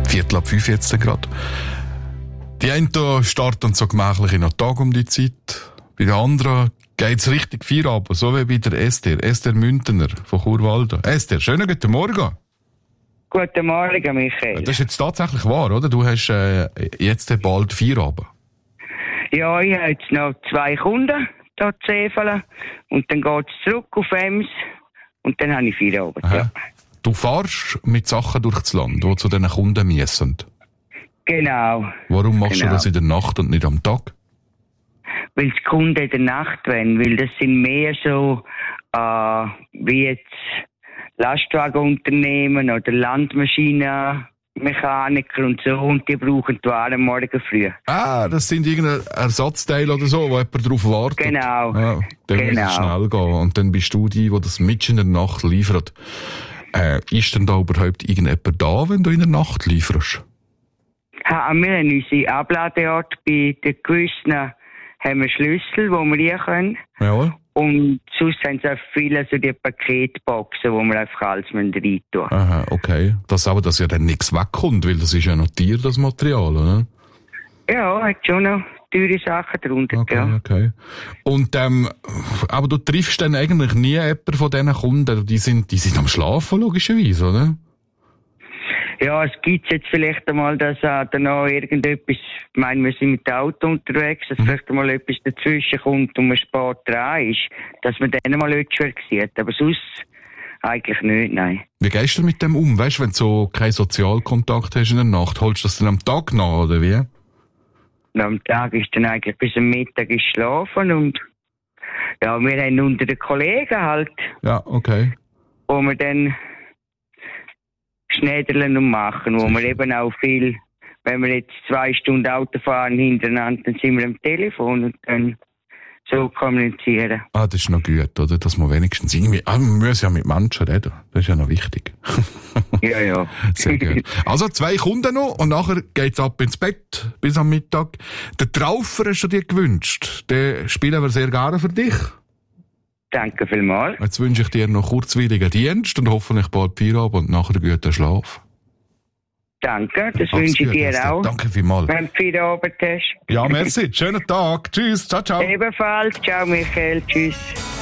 4:45 jetzt gerade. Die einen da starten so gemächlich in den Tag um die Zeit. Bei den anderen geht's richtig Feierabend, so wie bei der Esther Müntener von Churwalden. Esther, schönen guten Morgen. Guten Morgen, Michael. Das ist jetzt tatsächlich wahr, oder? Du hast jetzt bald Feierabend. Ja, ich habe jetzt noch 2 Kunden hier zu Seefelen und dann geht es zurück auf Ems und dann habe ich Feierabend. Ja. Du fährst mit Sachen durchs Land, die zu diesen Kunden müssen. Genau. Warum machst du das in der Nacht und nicht am Tag? Weil die Kunden in der Nacht wollen, weil das sind mehr so wie jetzt Lastwagenunternehmen oder Landmaschinenmechaniker und so, und die brauchen die Ware morgen früh. Ah, das sind irgendein Ersatzteil oder so, wo jemand drauf wartet. Genau. Ja, dann muss es schnell gehen. Und dann bist du die, die das mitten in der Nacht liefert. Ist denn da überhaupt irgendjemand da, wenn du in der Nacht lieferst? Wir haben unsere Abladeort bei den gewissen haben wir Schlüssel, wo wir rein können. Jawohl. Und sonst haben sie auch viele so die Paketboxen, wo wir einfach alles rein tun. Aha, okay. Dass ja dann nichts wegkommt, weil das ist ja noch Tier, das Material, oder? Ja, hat schon noch teure Sachen drunter, okay, ja. Okay. Und, aber du triffst dann eigentlich nie jemanden von diesen Kunden, die sind am Schlafen, logischerweise, oder? Ja, es gibt jetzt vielleicht einmal, dass dann noch irgendetwas, ich meine, wir sind mit dem Auto unterwegs, dass vielleicht einmal etwas dazwischen kommt und man spät dran ist, dass man dann mal etwas sieht. Aber sonst eigentlich nicht, nein. Wie gehst du mit dem um? Weißt du, wenn du so keinen Sozialkontakt hast in der Nacht, holst du das dann am Tag nach, oder wie? Und am Tag ist dann eigentlich bis am Mittag ist schlafen und ja, wir haben unter den Kollegen halt. Ja, okay. Wo wir dann Schneiderlen und machen, wo wir eben auch viel, wenn wir jetzt 2 Stunden Auto fahren hintereinander, dann sind wir am Telefon und dann so kommunizieren. Ah, das ist noch gut, oder? Dass man wenigstens irgendwie, man muss ja mit Menschen reden. Das ist ja noch wichtig. Ja. Sehr gut. Also 2 Kunden noch und nachher geht's ab ins Bett bis am Mittag. Den Traufer hast du dir gewünscht. Den spielen wir sehr gerne für dich. Danke vielmals. Jetzt wünsche ich dir noch kurzweiligen Dienst und hoffentlich bald Feierabend und nachher guten Schlaf. Danke, das wünsche ich dir auch. Danke vielmals. Wenn du Feierabend hast. Ja, merci. Schönen Tag. Tschüss. Ciao, ciao. Ebenfalls. Ciao, Michael. Tschüss.